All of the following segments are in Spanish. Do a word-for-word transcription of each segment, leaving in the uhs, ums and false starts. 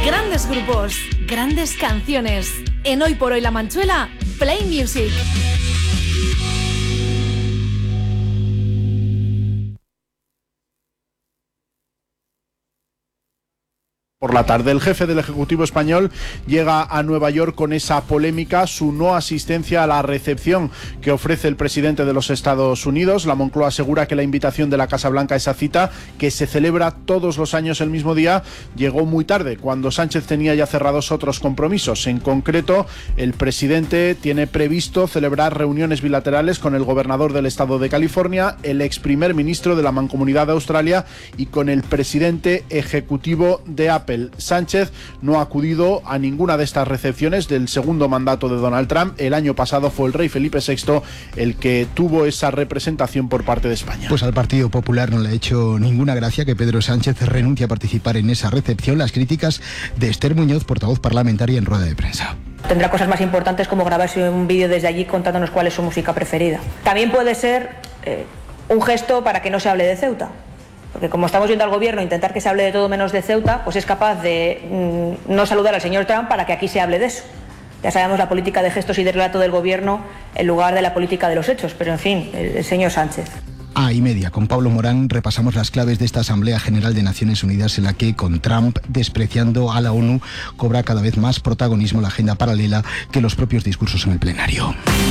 Grandes grupos, grandes canciones. En Hoy por Hoy La Manchuela, Play Music. Por la tarde, el jefe del Ejecutivo español llega a Nueva York con esa polémica, su no asistencia a la recepción que ofrece el presidente de los Estados Unidos. La Moncloa asegura que la invitación de la Casa Blanca a esa cita, que se celebra todos los años el mismo día, llegó muy tarde, cuando Sánchez tenía ya cerrados otros compromisos. En concreto, el presidente tiene previsto celebrar reuniones bilaterales con el gobernador del estado de California, el ex primer ministro de la Mancomunidad de Australia y con el presidente ejecutivo de Apple. Sánchez no ha acudido a ninguna de estas recepciones del segundo mandato de Donald Trump. El año pasado fue el rey Felipe sexto el que tuvo esa representación por parte de España. Pues al Partido Popular no le ha hecho ninguna gracia que Pedro Sánchez renuncie a participar en esa recepción. Las críticas de Esther Muñoz, portavoz parlamentaria en rueda de prensa. Tendrá cosas más importantes como grabarse un vídeo desde allí contándonos cuál es su música preferida. También puede ser eh, un gesto para que no se hable de Ceuta. Porque como estamos viendo al gobierno intentar que se hable de todo menos de Ceuta, pues es capaz de mmm, no saludar al señor Trump para que aquí se hable de eso. Ya sabemos la política de gestos y de relato del gobierno en lugar de la política de los hechos, pero en fin, el, el señor Sánchez. A y media, con Pablo Morán repasamos las claves de esta Asamblea General de Naciones Unidas en la que, con Trump despreciando a la ONU, cobra cada vez más protagonismo la agenda paralela que los propios discursos en el plenario.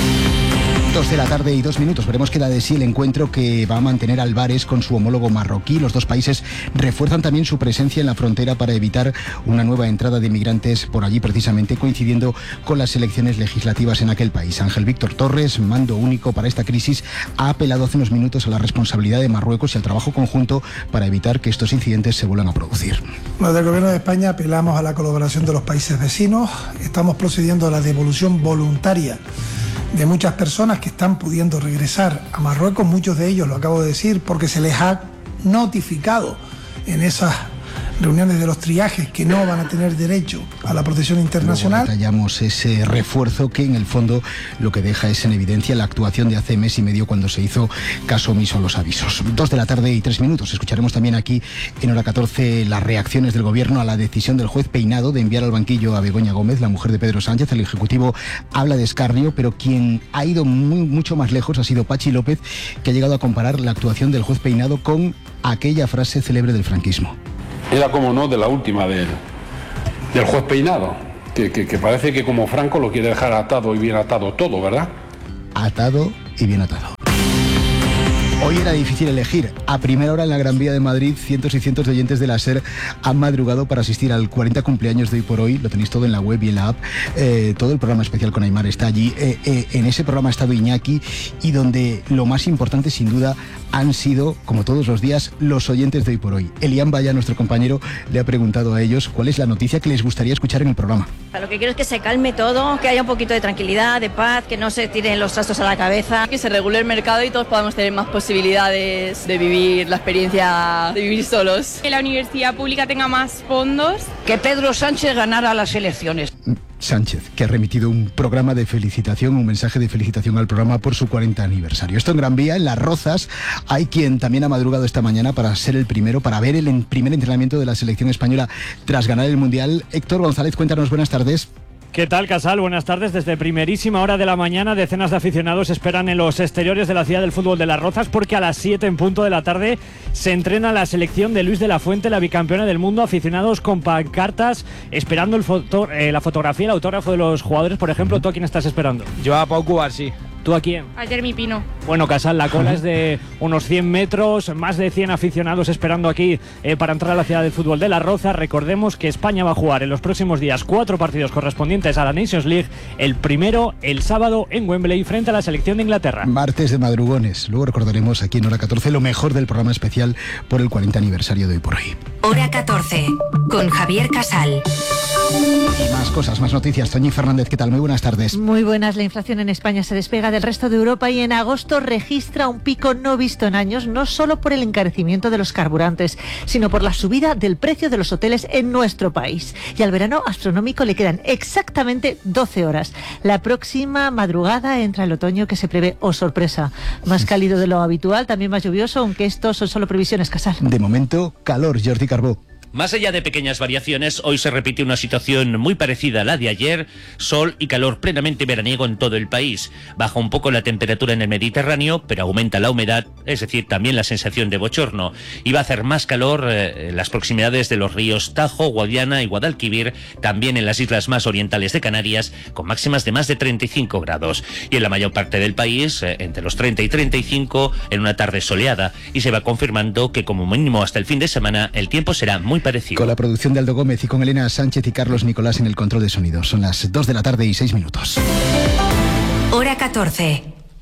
Dos de la tarde y dos minutos. Veremos qué da de sí el encuentro que va a mantener Álvarez con su homólogo marroquí. Los dos países refuerzan también su presencia en la frontera para evitar una nueva entrada de inmigrantes por allí, precisamente coincidiendo con las elecciones legislativas en aquel país. Ángel Víctor Torres, mando único para esta crisis, ha apelado hace unos minutos a la responsabilidad de Marruecos y al trabajo conjunto para evitar que estos incidentes se vuelvan a producir. Desde el Gobierno de España apelamos a la colaboración de los países vecinos. Estamos procediendo a la devolución voluntaria de muchas personas que están pudiendo regresar a Marruecos, muchos de ellos, lo acabo de decir, porque se les ha notificado en esas reuniones de los triajes que no van a tener derecho a la protección internacional. Luego detallamos ese refuerzo que en el fondo lo que deja es en evidencia la actuación de hace mes y medio cuando se hizo caso omiso a los avisos. Dos de la tarde y tres minutos. Escucharemos también aquí en hora catorce las reacciones del gobierno a la decisión del juez Peinado de enviar al banquillo a Begoña Gómez, la mujer de Pedro Sánchez. El Ejecutivo habla de escarnio, pero quien ha ido muy, mucho más lejos ha sido Pachi López, que ha llegado a comparar la actuación del juez Peinado con aquella frase célebre del franquismo. Era, como no, de la última del, del juez Peinado, que, que, que parece que como Franco lo quiere dejar atado y bien atado todo, ¿verdad? Atado y bien atado. Hoy era difícil elegir. A primera hora en la Gran Vía de Madrid, cientos y cientos de oyentes de la SER han madrugado para asistir al cuarenta cumpleaños de Hoy por Hoy. Lo tenéis todo en la web y en la app. Eh, todo el programa especial con Aimar está allí. Eh, eh, en ese programa ha estado Iñaki, y donde lo más importante, sin duda, han sido, como todos los días, los oyentes de Hoy por Hoy. Elian Vaya, nuestro compañero, le ha preguntado a ellos cuál es la noticia que les gustaría escuchar en el programa. Lo que quiero es que se calme todo, que haya un poquito de tranquilidad, de paz, que no se tiren los trastos a la cabeza. Que se regule el mercado y todos podamos tener más posibilidades de vivir la experiencia de vivir solos. Que la universidad pública tenga más fondos. Que Pedro Sánchez ganara las elecciones. Sánchez, que ha remitido un programa de felicitación, un mensaje de felicitación al programa por su cuarenta aniversario. Esto en Gran Vía, en Las Rozas, hay quien también ha madrugado esta mañana para ser el primero, para ver el primer entrenamiento de la selección española tras ganar el Mundial. Héctor González, cuéntanos, buenas tardes. ¿Qué tal, Casal? Buenas tardes. Desde primerísima hora de la mañana, decenas de aficionados esperan en los exteriores de la ciudad del fútbol de Las Rozas, porque a las siete en punto de la tarde se entrena la selección de Luis de la Fuente, la bicampeona del mundo. Aficionados con pancartas esperando el foto, eh, la fotografía, el autógrafo de los jugadores. Por ejemplo, ¿tú a quién estás esperando? Yo a Pau Cubarsí. ¿Tú a quién? A Jeremy Pino. Bueno, Casal, la cola es de unos cien metros, más de cien aficionados esperando aquí eh, para entrar a la ciudad del fútbol de Las Rozas. Recordemos que España va a jugar en los próximos días cuatro partidos correspondientes a la Nations League. El primero, el sábado, en Wembley, frente a la selección de Inglaterra. Martes de madrugones. Luego recordaremos aquí en hora catorce lo mejor del programa especial por el cuarenta aniversario de Hoy por Hoy. Hora catorce, con Javier Casal. Y más cosas, más noticias. Toñi Fernández, ¿qué tal? Muy buenas tardes. Muy buenas. La inflación en España se despega del resto de Europa y en agosto registra un pico no visto en años, no solo por el encarecimiento de los carburantes, sino por la subida del precio de los hoteles en nuestro país. Y al verano astronómico le quedan exactamente doce horas. La próxima madrugada entra el otoño, que se prevé, oh sorpresa, más cálido de lo habitual, también más lluvioso, aunque estos son solo previsiones, Casal. De momento, calor, Jordi Carbó. Más allá de pequeñas variaciones, hoy se repite una situación muy parecida a la de ayer, sol y calor plenamente veraniego en todo el país. Baja un poco la temperatura en el Mediterráneo, pero aumenta la humedad, es decir, también la sensación de bochorno. Y va a hacer más calor eh, en las proximidades de los ríos Tajo, Guadiana y Guadalquivir, también en las islas más orientales de Canarias, con máximas de más de treinta y cinco grados. Y en la mayor parte del país, eh, entre los treinta y treinta y cinco, en una tarde soleada. Y se va confirmando que como mínimo hasta el fin de semana, el tiempo será muy parecido. Con la producción de Aldo Gómez y con Elena Sánchez y Carlos Nicolás en el control de sonido. Son las dos de la tarde y seis minutos. Hora catorce.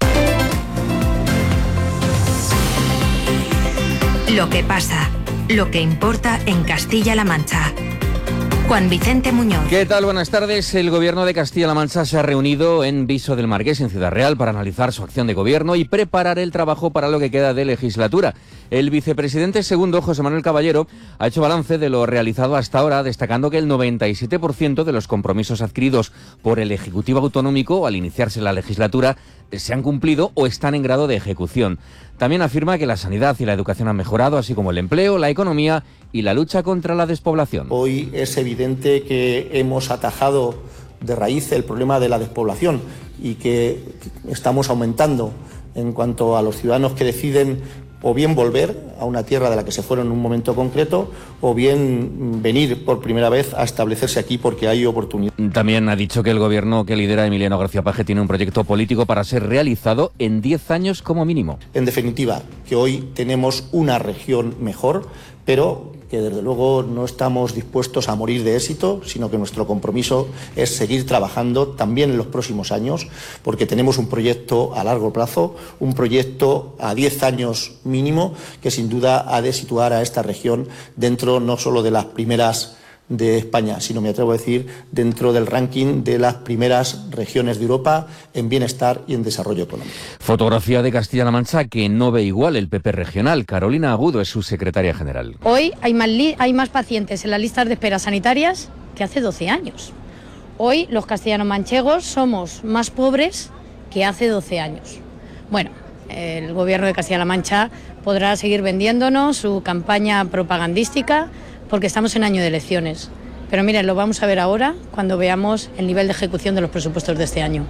Lo que pasa, lo que importa en Castilla-La Mancha. Juan Vicente Muñoz. ¿Qué tal? Buenas tardes. El Gobierno de Castilla-La Mancha se ha reunido en Viso del Marqués, en Ciudad Real, para analizar su acción de gobierno y preparar el trabajo para lo que queda de legislatura. El vicepresidente segundo, José Manuel Caballero, ha hecho balance de lo realizado hasta ahora, destacando que el noventa y siete por ciento de los compromisos adquiridos por el Ejecutivo Autonómico al iniciarse la legislatura se han cumplido o están en grado de ejecución. También afirma que la sanidad y la educación han mejorado, así como el empleo, la economía y la lucha contra la despoblación. Hoy es evidente que hemos atajado de raíz el problema de la despoblación y que estamos aumentando en cuanto a los ciudadanos que deciden o bien volver a una tierra de la que se fueron en un momento concreto, o bien venir por primera vez a establecerse aquí porque hay oportunidad. También ha dicho que el gobierno que lidera Emiliano García Paje tiene un proyecto político para ser realizado en diez años como mínimo. En definitiva, que hoy tenemos una región mejor, pero que desde luego no estamos dispuestos a morir de éxito, sino que nuestro compromiso es seguir trabajando también en los próximos años, porque tenemos un proyecto a largo plazo, un proyecto a diez años mínimo, que sin duda ha de situar a esta región dentro no solo de las primeras de España, sino, me atrevo a decir, dentro del ranking de las primeras regiones de Europa en bienestar y en desarrollo económico. Fotografía de Castilla-La Mancha que no ve igual el P P regional. Carolina Agudo es su secretaria general. Hoy hay más, li- hay más pacientes en las listas de espera sanitarias que hace doce años. Hoy los castellanos manchegos somos más pobres que hace doce años. Bueno, el gobierno de Castilla-La Mancha podrá seguir vendiéndonos su campaña propagandística, porque estamos en año de elecciones. Pero miren, lo vamos a ver ahora cuando veamos el nivel de ejecución de los presupuestos de este año.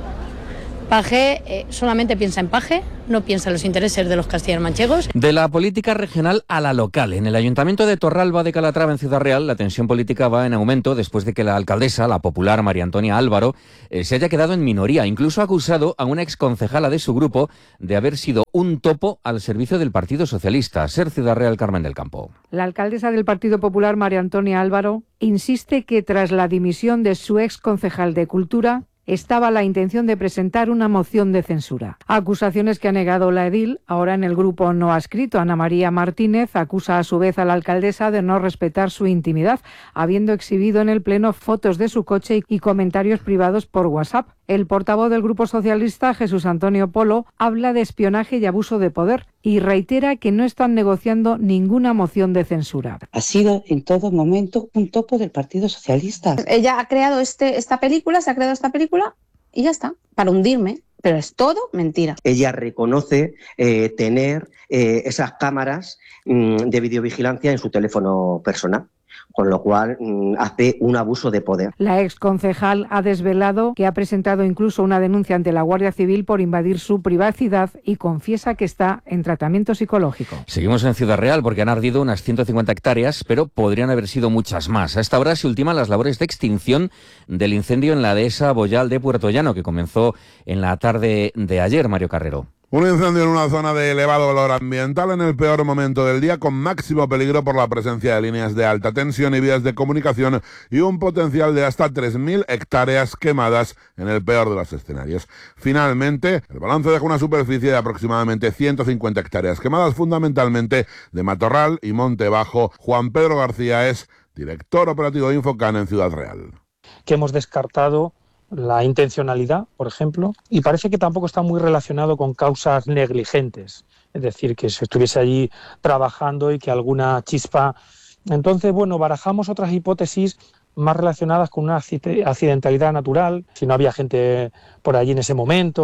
Paje eh, solamente piensa en Paje, no piensa en los intereses de los castellanos-manchegos. De la política regional a la local. En el Ayuntamiento de Torralba de Calatrava, en Ciudad Real, la tensión política va en aumento después de que la alcaldesa, la popular María Antonia Álvaro, eh, se haya quedado en minoría. Incluso ha acusado a una exconcejala de su grupo de haber sido un topo al servicio del Partido Socialista. Ser Ciudad Real, Carmen del Campo. La alcaldesa del Partido Popular, María Antonia Álvaro, insiste que tras la dimisión de su exconcejal de Cultura, estaba la intención de presentar una moción de censura. Acusaciones que ha negado la edil. Ahora en el grupo no adscrito, Ana María Martínez acusa a su vez a la alcaldesa de no respetar su intimidad, habiendo exhibido en el pleno fotos de su coche y comentarios privados por WhatsApp. El portavoz del Grupo Socialista, Jesús Antonio Polo, habla de espionaje y abuso de poder y reitera que no están negociando ninguna moción de censura. Ha sido en todo momento un topo del Partido Socialista. Ella ha creado este, esta película, se ha creado esta película y ya está, para hundirme. Pero es todo mentira. Ella reconoce eh, tener eh, esas cámaras mmm, de videovigilancia en su teléfono personal, con lo cual mmm, hace un abuso de poder. La exconcejal ha desvelado que ha presentado incluso una denuncia ante la Guardia Civil por invadir su privacidad y confiesa que está en tratamiento psicológico. Seguimos en Ciudad Real porque han ardido unas ciento cincuenta hectáreas, pero podrían haber sido muchas más. A esta hora se ultiman las labores de extinción del incendio en la dehesa Boyal de Puerto Llano, que comenzó en la tarde de ayer, Mario Carrero. Un incendio en una zona de elevado valor ambiental en el peor momento del día, con máximo peligro por la presencia de líneas de alta tensión y vías de comunicación y un potencial de hasta tres mil hectáreas quemadas en el peor de los escenarios. Finalmente, el balance deja una superficie de aproximadamente ciento cincuenta hectáreas quemadas, fundamentalmente de matorral y monte bajo. Juan Pedro García es director operativo de Infocan en Ciudad Real. Que hemos descartado la intencionalidad, por ejemplo, y parece que tampoco está muy relacionado con causas negligentes, es decir, que se estuviese allí trabajando y que alguna chispa. Entonces, bueno, barajamos otras hipótesis más relacionadas con una accidentalidad natural, si no había gente por allí en ese momento.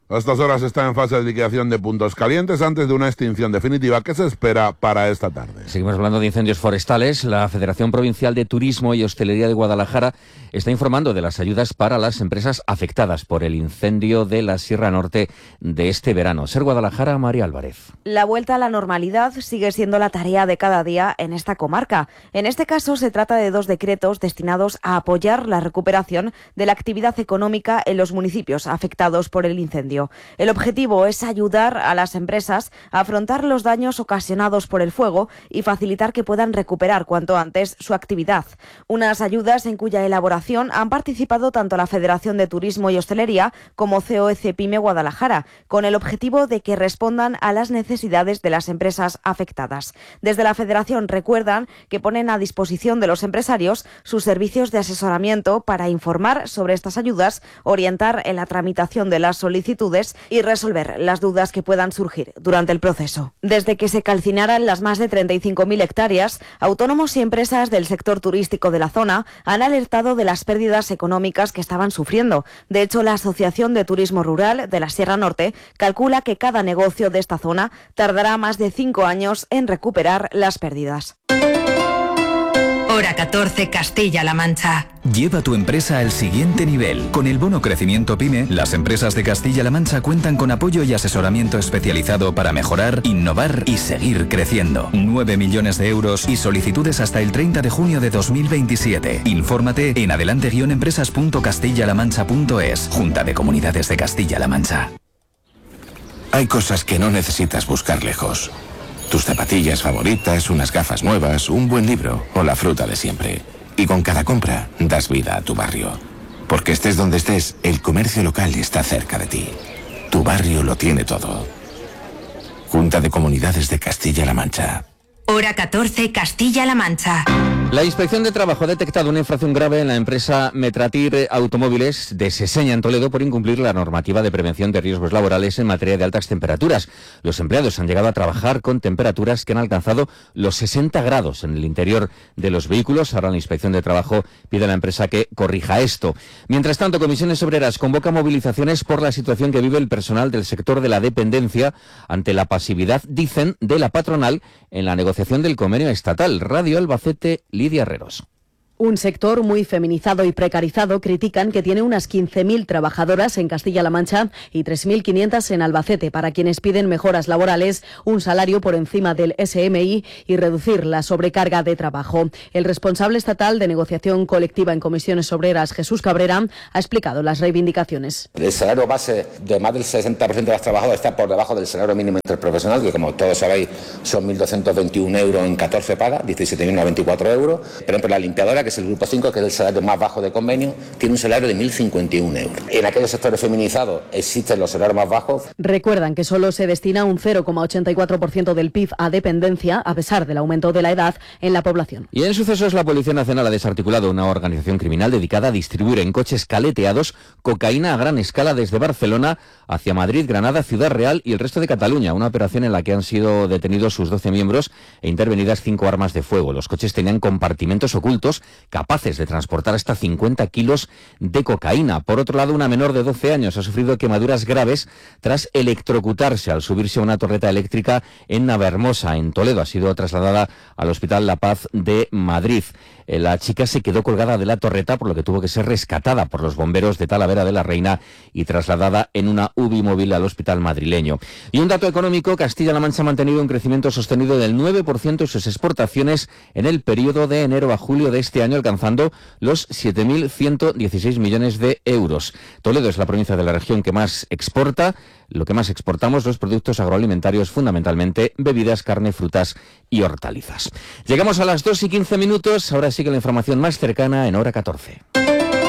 A estas horas está en fase de liquidación de puntos calientes antes de una extinción definitiva que se espera para esta tarde. Seguimos hablando de incendios forestales. La Federación Provincial de Turismo y Hostelería de Guadalajara está informando de las ayudas para las empresas afectadas por el incendio de la Sierra Norte de este verano. Ser Guadalajara, María Álvarez. La vuelta a la normalidad sigue siendo la tarea de cada día en esta comarca. En este caso se trata de dos decretos destinados a apoyar la recuperación de la actividad económica en los municipios afectados por el incendio. El objetivo es ayudar a las empresas a afrontar los daños ocasionados por el fuego y facilitar que puedan recuperar cuanto antes su actividad. Unas ayudas en cuya elaboración han participado tanto la Federación de Turismo y Hostelería como C O E C Pyme Guadalajara, con el objetivo de que respondan a las necesidades de las empresas afectadas. Desde la Federación recuerdan que ponen a disposición de los empresarios sus servicios de asesoramiento para informar sobre estas ayudas, orientar en la tramitación de las solicitudes y resolver las dudas que puedan surgir durante el proceso. Desde que se calcinaran las más de treinta y cinco mil hectáreas, autónomos y empresas del sector turístico de la zona han alertado de las pérdidas económicas que estaban sufriendo. De hecho, la Asociación de Turismo Rural de la Sierra Norte calcula que cada negocio de esta zona tardará más de cinco años en recuperar las pérdidas. Hora catorce, Castilla-La Mancha. Lleva tu empresa al siguiente nivel. Con el bono Crecimiento PYME, las empresas de Castilla-La Mancha cuentan con apoyo y asesoramiento especializado para mejorar, innovar y seguir creciendo. nueve millones de euros y solicitudes hasta el treinta de junio de dos mil veintisiete. Infórmate en adelante guion empresas punto castilla la mancha punto es. Junta de Comunidades de Castilla-La Mancha. Hay cosas que no necesitas buscar lejos. Tus zapatillas favoritas, unas gafas nuevas, un buen libro o la fruta de siempre. Y con cada compra das vida a tu barrio. Porque estés donde estés, el comercio local está cerca de ti. Tu barrio lo tiene todo. Junta de Comunidades de Castilla-La Mancha. Hora catorce, Castilla-La Mancha. La Inspección de Trabajo ha detectado una infracción grave en la empresa Metratir Automóviles de Seseña, en Toledo, por incumplir la normativa de prevención de riesgos laborales en materia de altas temperaturas. Los empleados han llegado a trabajar con temperaturas que han alcanzado los sesenta grados en el interior de los vehículos. Ahora la Inspección de Trabajo pide a la empresa que corrija esto. Mientras tanto, Comisiones Obreras convoca movilizaciones por la situación que vive el personal del sector de la dependencia ante la pasividad, dicen, de la patronal en la negociación del convenio estatal. Radio Albacete, Lidia Herreros. Un sector muy feminizado y precarizado, critican que tiene unas quince mil trabajadoras en Castilla-La Mancha y tres mil quinientas en Albacete, para quienes piden mejoras laborales, un salario por encima del S M I y reducir la sobrecarga de trabajo. El responsable estatal de negociación colectiva en Comisiones Obreras, Jesús Cabrera, ha explicado las reivindicaciones. El salario base de más del sesenta por ciento de las trabajadoras está por debajo del salario mínimo interprofesional, que como todos sabéis son mil doscientos veintiún euros en catorce pagas, diecisiete mil noventa y cuatro euros. Por ejemplo, la limpiadora, que es el grupo cinco, que es el salario más bajo de convenio, tiene un salario de mil cincuenta y un euros. En aquellos sectores feminizados existen los salarios más bajos. Recuerdan que solo se destina un cero coma ochenta y cuatro por ciento del P I B a dependencia, a pesar del aumento de la edad en la población. Y en sucesos, la Policía Nacional ha desarticulado una organización criminal dedicada a distribuir en coches caleteados cocaína a gran escala desde Barcelona hacia Madrid, Granada, Ciudad Real y el resto de Cataluña. Una operación en la que han sido detenidos sus doce miembros e intervenidas cinco armas de fuego. Los coches tenían compartimentos ocultos capaces de transportar hasta cincuenta kilos de cocaína. Por otro lado, una menor de doce años ha sufrido quemaduras graves tras electrocutarse al subirse a una torreta eléctrica en Navahermosa, en Toledo. Ha sido trasladada al Hospital La Paz de Madrid. La chica se quedó colgada de la torreta, por lo que tuvo que ser rescatada por los bomberos de Talavera de la Reina y trasladada en una U B I móvil al hospital madrileño. Y un dato económico: Castilla-La Mancha ha mantenido un crecimiento sostenido del nueve por ciento en sus exportaciones en el periodo de enero a julio de este año, alcanzando los siete mil ciento dieciséis millones de euros. Toledo es la provincia de la región que más exporta. Lo que más exportamos, los productos agroalimentarios, fundamentalmente bebidas, carne, frutas y hortalizas. Llegamos a las dos y quince minutos, ahora sigue la información más cercana en Hora catorce.